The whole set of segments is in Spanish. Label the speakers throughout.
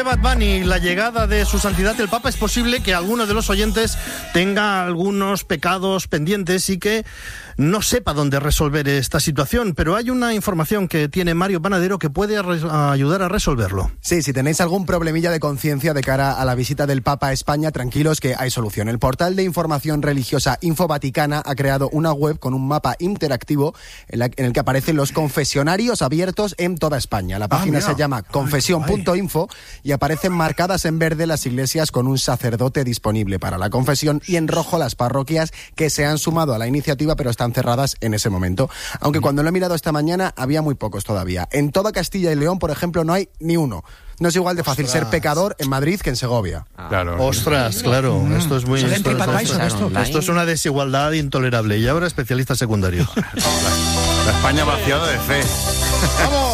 Speaker 1: Bad Bunny, la llegada de su santidad el Papa, es posible que alguno de los oyentes tenga algunos pecados pendientes y que no sepa dónde resolver esta situación, pero hay una información que tiene Mario Panadero que puede ayudar a resolverlo.
Speaker 2: Sí, si tenéis algún problemilla de conciencia de cara a la visita del Papa a España, tranquilos que hay solución. El portal de información religiosa Info Vaticana ha creado una web con un mapa interactivo en el que aparecen los confesionarios abiertos en toda España. La página se llama confesión.info y aparecen marcadas en verde las iglesias con un sacerdote disponible para la confesión y en rojo las parroquias que se han sumado a la iniciativa pero están cerradas en ese momento. Aunque cuando lo he mirado esta mañana había muy pocos todavía. En toda Castilla y León, por ejemplo, no hay ni uno. No es igual de fácil ser pecador en Madrid que en Segovia.
Speaker 1: Claro. Ostras, claro. Esto es muy... Esto es una desigualdad intolerable. Y ahora especialista secundario.
Speaker 3: La España vaciada de fe.
Speaker 1: ¡Vamos!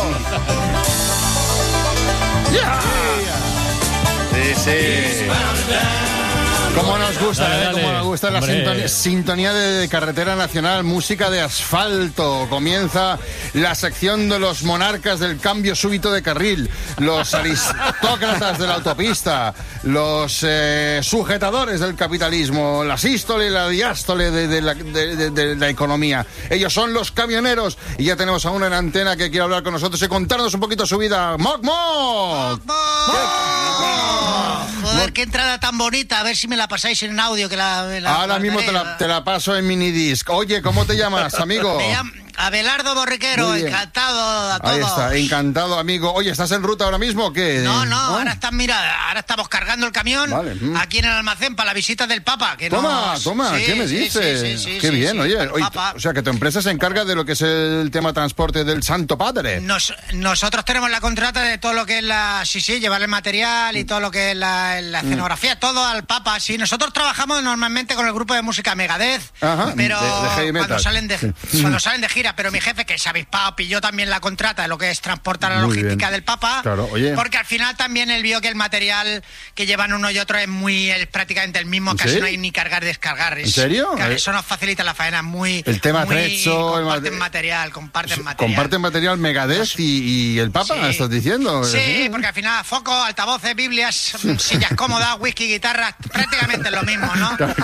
Speaker 3: ¡Ya! Sí. ¿Cómo nos gusta, cómo nos gusta la sintonía de carretera nacional, música de asfalto? Comienza la sección de los monarcas del cambio súbito de carril, los aristócratas de la autopista, los sujetadores del capitalismo, la sístole y la diástole de la economía. Ellos son los camioneros y ya tenemos a uno en antena que quiere hablar con nosotros y contarnos un poquito su vida. ¡Moc, moc!
Speaker 4: Joder, qué entrada tan bonita, a ver si me la pasáis en audio.
Speaker 3: Ahora mismo te la paso en minidisc. Oye, ¿cómo te llamas, amigo?
Speaker 4: Me llamo Abelardo Borriquero, encantado a todos.
Speaker 3: Ahí está, encantado, amigo. Oye, ¿estás en ruta ahora mismo o qué?
Speaker 4: No, ahora estamos cargando el camión aquí en el almacén para la visita del Papa.
Speaker 3: Toma, sí, ¿qué me dices?
Speaker 4: Sí,
Speaker 3: qué bien, oye.
Speaker 4: O
Speaker 3: sea, que tu empresa se encarga de lo que es el tema transporte del Santo Padre.
Speaker 4: Nosotros tenemos la contrata de todo lo que es llevar el material y todo lo que es la escenografía, todo al Papa. Sí, nosotros trabajamos normalmente con el grupo de música Megadeth, pero
Speaker 3: de heavy metal.
Speaker 4: cuando salen de gira. Pero mi jefe, que es avispado, pilló también la contrata de lo que es transportar la logística del Papa.
Speaker 3: Claro, oye.
Speaker 4: Porque al final también él vio que el material que llevan uno y otro es prácticamente el mismo, casi no hay ni cargar y descargar.
Speaker 3: ¿En serio?
Speaker 4: Eso nos facilita la faena el
Speaker 3: tema atrecho,
Speaker 4: comparten
Speaker 3: material Megadeth y el Papa, ¿estás diciendo?
Speaker 4: Sí, porque al final foco, altavoces, Biblias, sillas cómodas, whisky, guitarras, prácticamente es lo mismo, ¿no?
Speaker 3: Claro.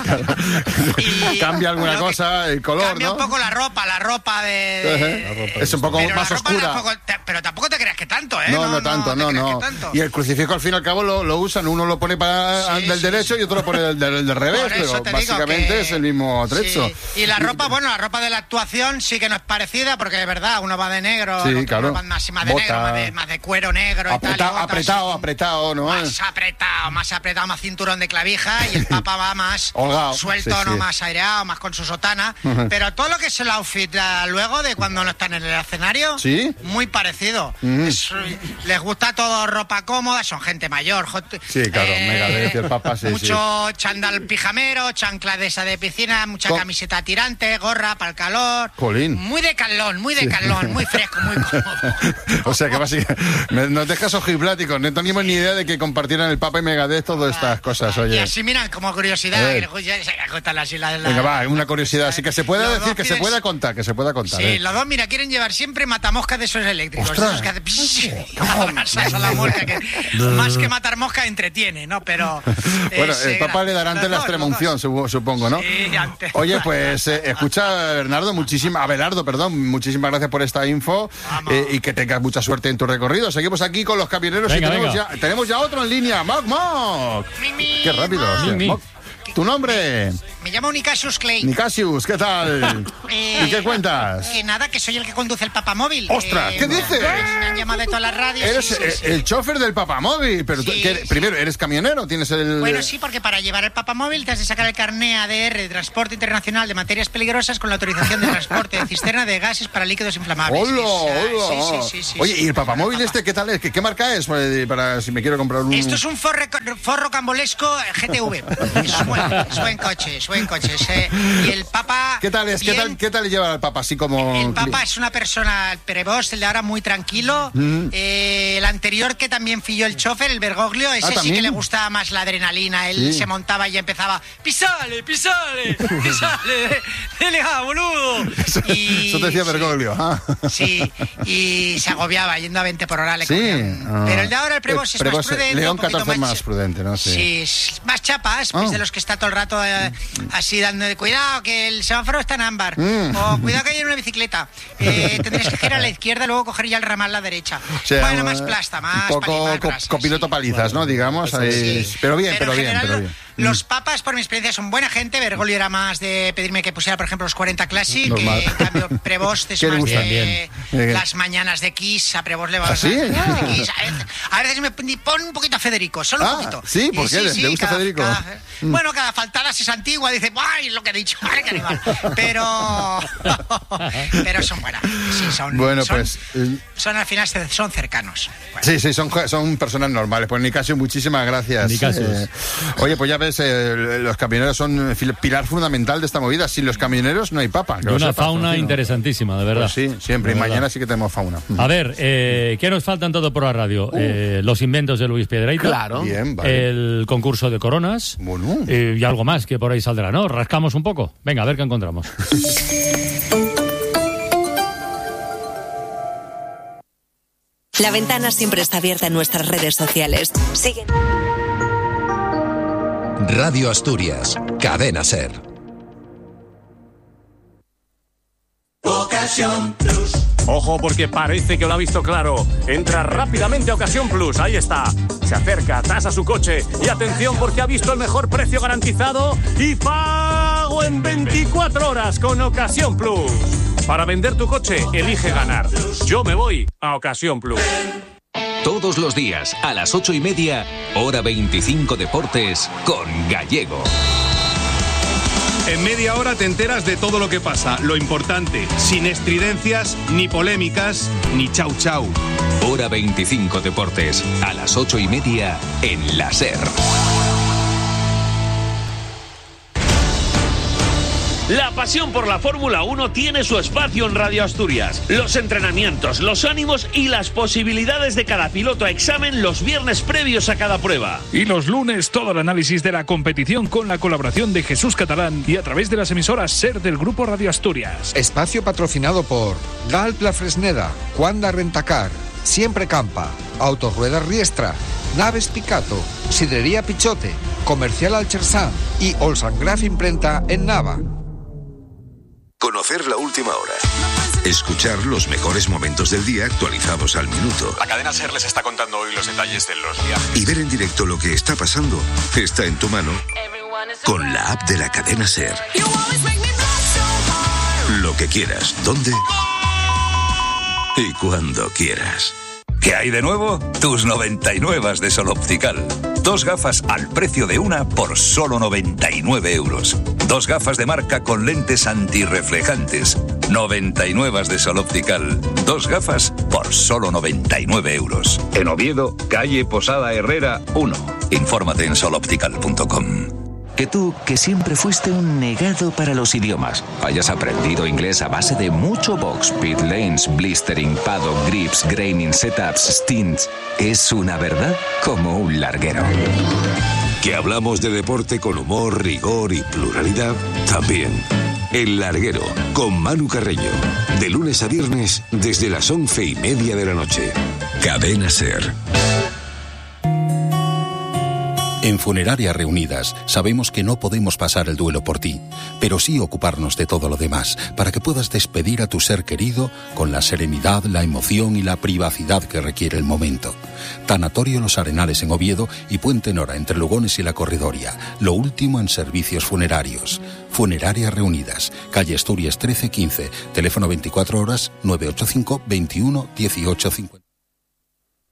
Speaker 3: Y cambia alguna cosa, el color,
Speaker 4: cambia un poco la ropa de...
Speaker 3: Es un poco más oscura.
Speaker 4: Pero tampoco te creas que tanto, ¿eh?
Speaker 3: No tanto. Y el crucifijo al fin y al cabo lo usan, uno lo pone para del derecho y otro lo pone del revés, pero básicamente es el mismo atrecho.
Speaker 4: Sí. Y la ropa, la ropa de la actuación sí que no es parecida, porque de verdad uno va de negro,
Speaker 3: claro.
Speaker 4: Va más de negro, más de cuero negro
Speaker 3: apretado, ¿no?
Speaker 4: Más apretado, más cinturón de clavija, y el Papa va más
Speaker 3: holgado,
Speaker 4: suelto, más aireado, más con su sotana, pero todo lo que es el outfit luego de cuando no están en el escenario, muy parecido. Les gusta todo ropa cómoda, son gente mayor.
Speaker 3: Sí, claro, Megadeth y el Papa,
Speaker 4: mucho chándal pijamero, chancla de esa de piscina, mucha camiseta tirante, gorra para el calor.
Speaker 3: Colín.
Speaker 4: Muy de calón, muy fresco, muy cómodo.
Speaker 3: O sea que básicamente nos dejas ojipláticos, no teníamos ni idea de que compartieran el Papa y Megadeth todas estas cosas, oye.
Speaker 4: Y así, mira, como curiosidad,
Speaker 3: venga, va, una curiosidad, así que se puede decir, que se pueda contar,
Speaker 4: Sí, los dos, mira, quieren llevar siempre matamoscas de esos eléctricos.
Speaker 3: ¡Ostras!
Speaker 4: Esos que hacen la mosca, que más que matar mosca entretiene, ¿no? Pero...
Speaker 3: bueno, el Papa le dará antes la extremunción, supongo, ¿no?
Speaker 4: Sí, antes.
Speaker 3: Oye, pues escucha, Abelardo, muchísimas gracias por esta info y que tengas mucha suerte en tu recorrido. Seguimos aquí con los camioneros y tenemos ya otro en línea. ¡Moc! ¡Qué rápido! ¿Tu nombre?
Speaker 4: Me llamo Nicasius Clay.
Speaker 3: Nicasius, ¿qué tal? ¿Y qué cuentas?
Speaker 4: Que nada, que soy el que conduce el Papamóvil.
Speaker 3: ¡Ostras! ¿Qué dices?
Speaker 4: Me han llamado de todas las radios.
Speaker 3: Eres el chofer del Papamóvil, pero primero, ¿eres camionero? ¿Tienes el...?
Speaker 4: Bueno, sí, porque para llevar el Papamóvil te has de sacar el carné ADR de Transporte Internacional de Materias Peligrosas con la autorización de transporte de cisterna de gases para líquidos inflamables.
Speaker 3: ¡Hola! Sí. Oye, ¿y el Papamóvil qué tal es? ¿Qué marca es? Para si me quiero comprar un...
Speaker 4: Esto es un Ford Rocambolesco GTV. Es buen coche. Y el Papa...
Speaker 3: ¿Qué tal le lleva al Papa? Así como...
Speaker 4: El Papa es una persona, el Prevost, el de ahora, muy tranquilo. El anterior, que también filló el chofer, el Bergoglio, ese sí que le gustaba más la adrenalina. Él se montaba y empezaba, ¡pisale! ¡Dele, boludo!
Speaker 3: Eso te decía Bergoglio.
Speaker 4: Sí, y se agobiaba yendo a 20 por hora. Pero el de ahora, el Prevost, es más prudente.
Speaker 3: León XIV es más prudente, ¿no?
Speaker 4: Sí, es más chapas, es de los que está todo el rato así dando de cuidado, que el semáforo está en ámbar. O cuidado que hay en una bicicleta. Tendréis que girar a la izquierda, luego coger ya el ramal a la derecha.
Speaker 3: O sea,
Speaker 4: bueno, más plasta, más
Speaker 3: un poco copiloto palizas, ¿no? Digamos. Pero bien.
Speaker 4: Los papas, por mi experiencia, son buena gente. Bergoglio era más de pedirme que pusiera, por ejemplo, los 40 Classic, que en cambio Prevost es más de las mañanas de Kiss. A Prevost le va a
Speaker 3: ¿Sí?
Speaker 4: A veces me pone un poquito a Federico, solo un poquito.
Speaker 3: ¿Sí? ¿Por qué? ¿Le gusta Federico?
Speaker 4: Bueno, cada faltada si es antigua, dice, ¡ay, lo que he dicho! ¡Ay, qué animal! Pero son buenas. Sí, son al final son cercanos.
Speaker 3: Bueno. Sí, son personas normales. Pues Nicasio, muchísimas gracias. Oye, pues ya ves, los camioneros son pilar fundamental de esta movida. Sin los camioneros no hay papa.
Speaker 5: Y una fauna interesantísima, de verdad.
Speaker 3: Pues sí, siempre. Y mañana sí que tenemos fauna.
Speaker 5: A ver, ¿qué nos falta en todo por la radio? Los inventos de Luis Piedrahita.
Speaker 2: Claro.
Speaker 3: Bien, vale.
Speaker 5: El concurso de coronas.
Speaker 3: Bueno.
Speaker 5: Y algo más que por ahí saldrá, ¿no? Rascamos un poco. Venga, a ver qué encontramos.
Speaker 6: La Ventana siempre está abierta en nuestras redes sociales. Siguen.
Speaker 7: Radio Asturias, Cadena SER.
Speaker 8: Ocasión Plus. Ojo, porque parece que lo ha visto claro. Entra rápidamente a Ocasión Plus, ahí está. Se acerca, tasa su coche y atención porque ha visto el mejor precio garantizado y pago en 24 horas con Ocasión Plus. Para vender tu coche, elige ganar. Yo me voy a Ocasión Plus.
Speaker 7: Todos los días, a las 8:30, Hora 25 Deportes con Gallego.
Speaker 9: En media hora te enteras de todo lo que pasa, lo importante, sin estridencias, ni polémicas, ni chau chau.
Speaker 7: Hora 25 Deportes, a las 8:30 en la SER.
Speaker 10: La pasión por la Fórmula 1 tiene su espacio en Radio Asturias. Los entrenamientos, los ánimos y las posibilidades de cada piloto a examen los viernes previos a cada prueba.
Speaker 11: Y los lunes todo el análisis de la competición con la colaboración de Jesús Catalán y a través de las emisoras SER del Grupo Radio Asturias.
Speaker 12: Espacio patrocinado por Galp La Fresneda, Cuanda Rentacar, Siempre Campa, Autorruedas Riestra, Naves Picato, Sidrería Pichote, Comercial Alchersán y Olsangraf Imprenta en Nava.
Speaker 13: Conocer la última hora. Escuchar los mejores momentos del día actualizados al minuto.
Speaker 14: La cadena SER les está contando hoy los detalles de los viajes.
Speaker 13: Y ver en directo lo que está pasando está en tu mano con la app de la cadena SER. Lo que quieras, dónde y cuando quieras.
Speaker 15: ¿Qué hay de nuevo? Tus 99 de Sol Optical. 2 gafas al precio de una por solo 99 euros. 2 gafas de marca con lentes antirreflejantes. 99 de Sol Optical. 2 gafas por solo 99 euros. En Oviedo, calle Posada Herrera 1. Infórmate en soloptical.com.
Speaker 16: Que tú, que siempre fuiste un negado para los idiomas, hayas aprendido inglés a base de mucho box, pit lanes, blistering, paddock, grips, graining, setups, stints, es una verdad como un larguero.
Speaker 13: Que hablamos de deporte con humor, rigor y pluralidad, también. El Larguero, con Manu Carreño, de lunes a viernes desde las 11:30 de la noche. Cadena SER.
Speaker 17: En Funerarias Reunidas sabemos que no podemos pasar el duelo por ti, pero sí ocuparnos de todo lo demás, para que puedas despedir a tu ser querido con la serenidad, la emoción y la privacidad que requiere el momento. Tanatorio Los Arenales en Oviedo y Puente Nora entre Lugones y La Corredoria. Lo último en servicios funerarios. Funerarias Reunidas, calle Asturias 1315, teléfono 24 horas 985 21 18 50.